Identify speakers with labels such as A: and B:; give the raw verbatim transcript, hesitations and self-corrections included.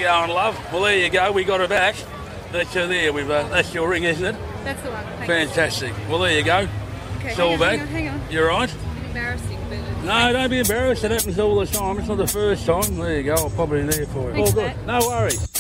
A: going, love? Well, there you go. We got it back. That's uh, there. We've uh, that's your ring, isn't it?
B: That's the one. Thanks.
A: Fantastic. Well, there you go.
B: Okay,
A: It's all
B: hang on,
A: back.
B: hang on, hang on.
A: You're right.
B: It's embarrassing, but it's
A: No, don't be embarrassed. It happens all the time. It's not the first time. There you go. I'll pop it in there for you.
B: Thanks
A: All
B: for
A: good.
B: that.
A: No worries.